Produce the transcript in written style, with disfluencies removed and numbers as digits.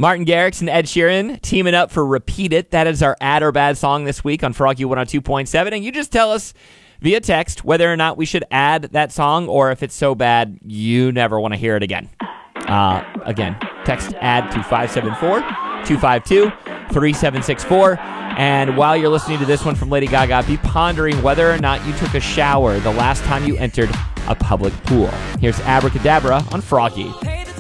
Martin Garrix and Ed Sheeran teaming up for Repeat It. That is our Add or Bad song this week on Froggy 102.7. And you just tell us via text whether or not we should add that song or if it's so bad you never want to hear it again. Again, text add to 574-252-3764. And while you're listening to this one from Lady Gaga, be pondering whether or not you took a shower the last time you entered a public pool. Here's Abracadabra on Froggy.